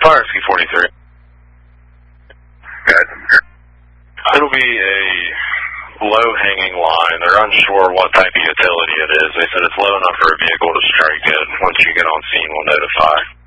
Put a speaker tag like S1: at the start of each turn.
S1: Fire Ski 43.
S2: Good.
S1: It'll be a low-hanging line. They're unsure what type of utility it is. They said it's low enough for a vehicle to strike it. Once you get on scene, we'll notify.